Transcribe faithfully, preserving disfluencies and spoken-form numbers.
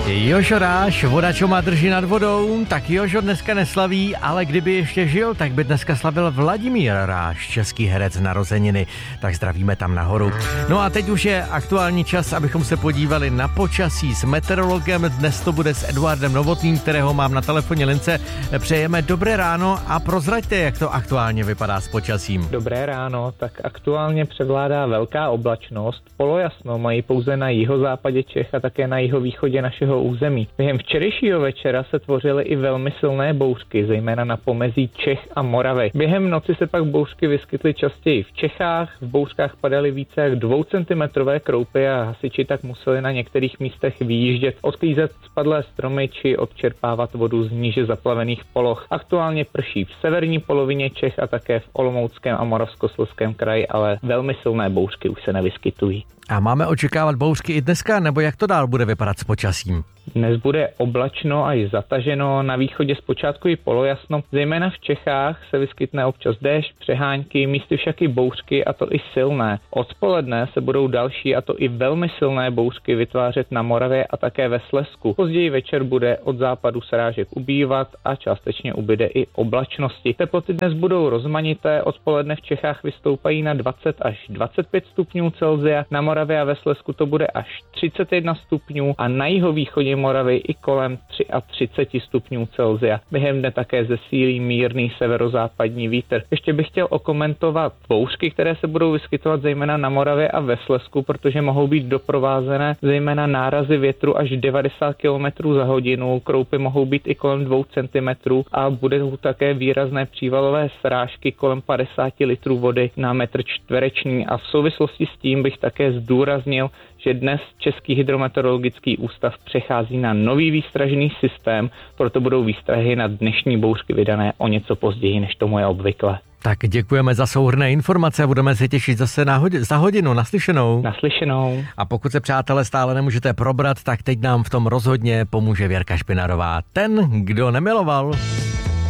Jožo Ráš, voda, čo má drží nad vodou, tak Jožo dneska neslaví, ale kdyby ještě žil, tak by dneska slavil Vladimír Ráš, český herec narozeniny, tak zdravíme tam nahoru. No a teď už je aktuální čas, abychom se podívali na počasí s meteorologem, dnes to bude s Eduardem Novotným, kterého mám na telefonní lince. Přejeme dobré ráno a prozraďte, jak to aktuálně vypadá s počasím. Dobré ráno, tak aktuálně převládá velká oblačnost, polojasno mají pouze na jihozápadě Čech a také na jihovýchodě našeho území. Během včerejšího večera se tvořily i velmi silné bouřky, zejména na pomezí Čech a Moravy. Během noci se pak bouřky vyskytly častěji v Čechách, v bouřkách padaly více jak dvoucentimetrové kroupy a hasiči tak museli na některých místech vyjíždět, odklízet spadlé stromy či odčerpávat vodu z níže zaplavených poloh. Aktuálně prší v severní polovině Čech a také v Olomouckém a Moravskoslezském kraji, ale velmi silné bouřky už se nevyskytují. A máme očekávat bouřky i dneska, nebo jak to dál bude vypadat s počasím? Dnes bude oblačno a i zataženo, na východě zpočátku i polojasno, zejména v Čechách se vyskytne občas déšť, přehánky, místy však i bouřky a to i silné. Odpoledne se budou další a to i velmi silné bouřky vytvářet na Moravě a také ve Slezsku. Později večer bude od západu srážek ubývat a částečně ubyde i oblačnosti. Teploty dnes budou rozmanité, odpoledne v Čechách vystoupají na dvacet až dvacet pět stupňů Celsia, na Moravě a ve Slezsku to bude až třicet jedna stupňů a na jihovýchodě Moravy i kolem třicet tři stupňů Celsia. Během dne také zesílí mírný severozápadní vítr. Ještě bych chtěl okomentovat bouřky, které se budou vyskytovat zejména na Moravě a ve Slezsku, protože mohou být doprovázené zejména nárazy větru až devadesát kilometrů za hodinu. Kroupy mohou být i kolem dvou centimetrů a budou také výrazné přívalové srážky kolem padesát litrů vody na metr čtvereční. A v souvislosti s tím bych také zdůraznil, že dnes Český hydrometeorologický ústav přechází na nový výstražný systém, proto budou výstrahy na dnešní bouřky vydané o něco později, než tomu je obvykle. Tak děkujeme za souhrnné informace a budeme se těšit zase na hodi- za hodinu. Naslyšenou. Naslyšenou. A pokud se, přátelé, stále nemůžete probrat, tak teď nám v tom rozhodně pomůže Věrka Špinarová. Ten, kdo nemiloval.